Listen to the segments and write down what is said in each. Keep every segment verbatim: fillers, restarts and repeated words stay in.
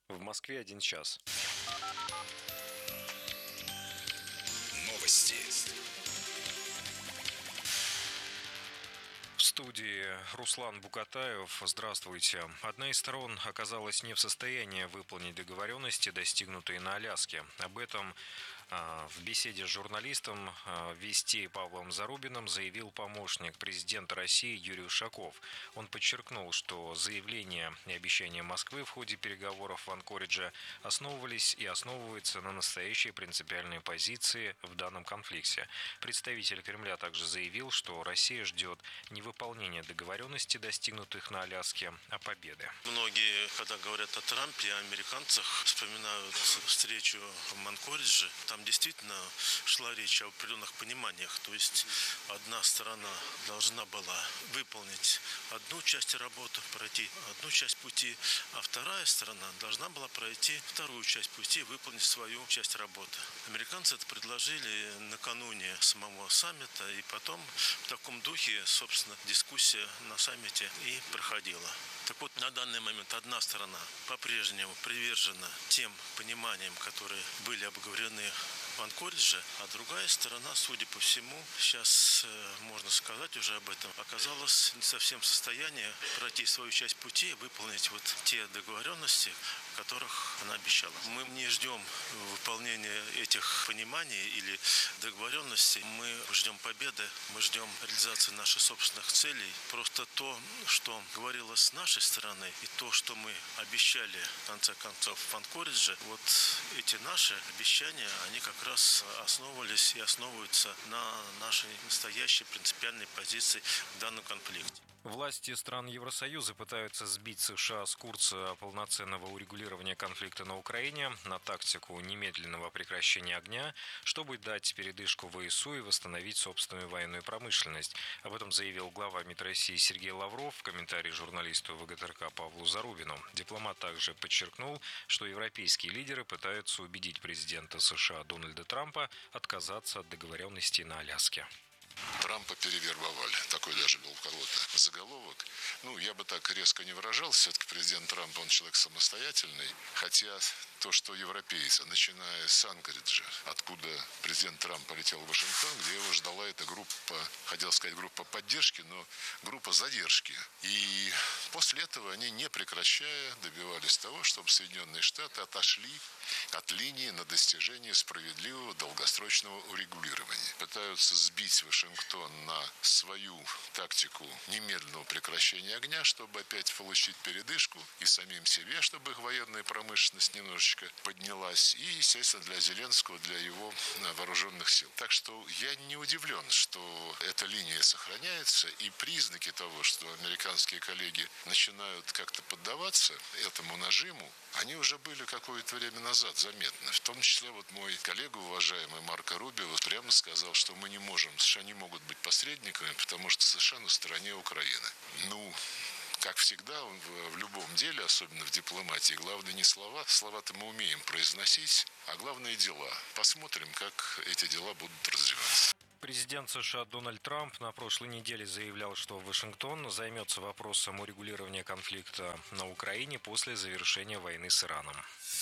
В Москве один час. Новости. В студии Руслан Букатаев. Здравствуйте. Одна из сторон оказалась не в состоянии выполнить договоренности, достигнутые на Аляске. Об этом в беседе с журналистом Вести Павлом Зарубиным заявил помощник президента России Юрий Ушаков. Он подчеркнул, что заявления и обещания Москвы в ходе переговоров в Анкоридже основывались и основываются на настоящей принципиальной позиции в данном конфликте. Представитель Кремля также заявил, что Россия ждет не выполнения договоренностей, достигнутых на Аляске, а победы. Многие, когда говорят о Трампе и о американцах, вспоминают встречу в Анкоридже. Там действительно шла речь о определенных пониманиях. То есть одна сторона должна была выполнить одну часть работы, пройти одну часть пути, а вторая сторона должна была пройти вторую часть пути, выполнить свою часть работы. Американцы это предложили накануне самого саммита, и потом в таком духе, собственно, дискуссия на саммите и проходила. Так вот, на данный момент одна сторона по-прежнему привержена тем пониманиям, которые были обговорены в Анкоридже, а другая сторона, судя по всему, сейчас можно сказать уже об этом, оказалась не совсем в состоянии пройти свою часть пути и выполнить вот те договоренности, которых она обещала. Мы не ждем выполнения этих пониманий или договоренностей, мы ждем победы, мы ждем реализации наших собственных целей. Просто то, что говорилось с нашей стороны, и то, что мы обещали в конце концов в Анкоридже, вот эти наши обещания, они как раз основывались и основываются на нашей настоящей принципиальной позиции в данном конфликте. Власти стран Евросоюза пытаются сбить США с курса полноценного урегулирования конфликта на Украине на тактику немедленного прекращения огня, чтобы дать передышку ВСУ и восстановить собственную военную промышленность. Об этом заявил глава МИД России Сергей Лавров в комментарии журналисту ВГТРК Павлу Зарубину. Дипломат также подчеркнул, что европейские лидеры пытаются убедить президента США Дональда Трампа отказаться от договоренностей на Аляске. Трампа перевербовали. Такой даже был у кого-то заголовок. Ну, я бы так резко не выражался. Все-таки президент Трамп, он человек самостоятельный. Хотя то, что европейцы, начиная с Анкориджа, откуда президент Трамп полетел в Вашингтон, где его ждала эта группа, хотел сказать группа поддержки, но группа задержки. И после этого они, не прекращая, добивались того, чтобы Соединенные Штаты отошли от линии на достижение справедливого долгосрочного урегулирования. Пытаются сбить Вашингтон на свою тактику немедленного прекращения огня, чтобы опять получить передышку и самим себе, чтобы их военная промышленность немножечко поднялась, и, естественно, для Зеленского, для его вооруженных сил. Так что я не удивлен, что эта линия сохраняется, и признаки того, что американские коллеги начинают как-то поддаваться этому нажиму, они уже были какое-то время назад заметны. В том числе вот мой коллега, уважаемый Марко Рубио, прямо сказал, что мы не можем, США не могут быть посредниками, потому что США на стороне Украины. Ну, как всегда, в любом деле, особенно в дипломатии, главное не слова. Слова-то мы умеем произносить, а главное дела. Посмотрим, как эти дела будут развиваться. Президент США Дональд Трамп на прошлой неделе заявлял, что Вашингтон займется вопросом урегулирования конфликта на Украине после завершения войны с Ираном.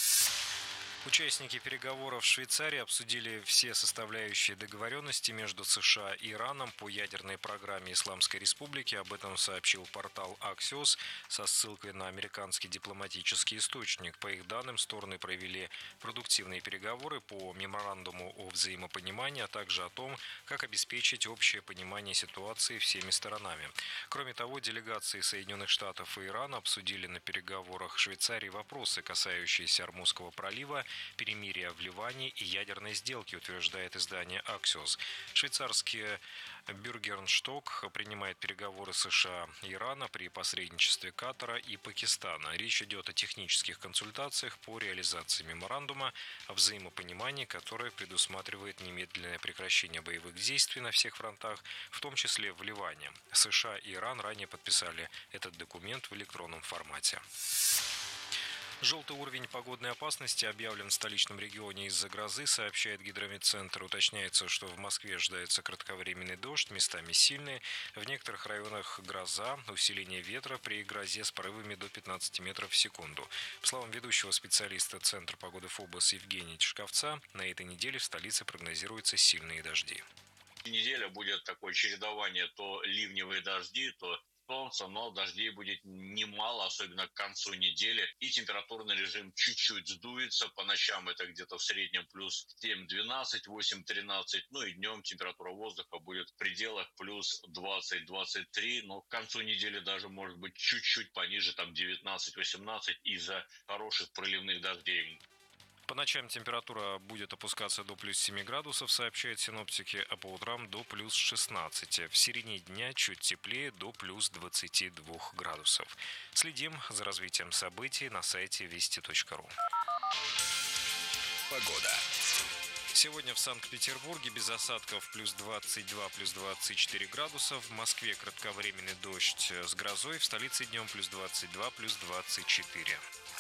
Участники переговоров в Швейцарии обсудили все составляющие договоренности между США и Ираном по ядерной программе Исламской Республики. Об этом сообщил портал Axios со ссылкой на американский дипломатический источник. По их данным, стороны провели продуктивные переговоры по меморандуму о взаимопонимании, а также о том, как обеспечить общее понимание ситуации всеми сторонами. Кроме того, делегации Соединенных Штатов и Ирана обсудили на переговорах в Швейцарии вопросы, касающиеся Ормузского пролива, перемирия в Ливане и ядерной сделки, утверждает издание Axios. Швейцарский Бюргерншток принимает переговоры США и Ирана при посредничестве Катара и Пакистана. Речь идет о технических консультациях по реализации меморандума о взаимопонимании, которое предусматривает немедленное прекращение боевых действий на всех фронтах, в том числе в Ливане. США и Иран ранее подписали этот документ в электронном формате. Желтый уровень погодной опасности объявлен в столичном регионе из-за грозы, сообщает Гидрометцентр. Уточняется, что в Москве ожидается кратковременный дождь, местами сильный. В некоторых районах гроза, усиление ветра при грозе с порывами до пятнадцати метров в секунду. По словам ведущего специалиста Центра погоды ФОБОС Евгения Тишковца, на этой неделе в столице прогнозируются сильные дожди. Неделя будет такое чередование, то ливневые дожди, то солнце, но дождей будет немало, особенно к концу недели. И температурный режим чуть-чуть сдуется. По ночам это где-то в среднем плюс семь-двенадцать, восемь-тринадцать. Ну и днем температура воздуха будет в пределах плюс двадцать-двадцать три. Но к концу недели даже может быть чуть-чуть пониже, там девятнадцать-восемнадцать из-за хороших проливных дождей. По ночам температура будет опускаться до плюс семи градусов, сообщают синоптики, а по утрам до плюс шестнадцати. В середине дня чуть теплее, до плюс двадцати двух градусов. Следим за развитием событий на сайте вести точка ру. Погода. Сегодня в Санкт-Петербурге без осадков плюс двадцать два, плюс двадцать четыре градуса. В Москве кратковременный дождь с грозой. В столице днем плюс двадцать два, плюс двадцать четыре.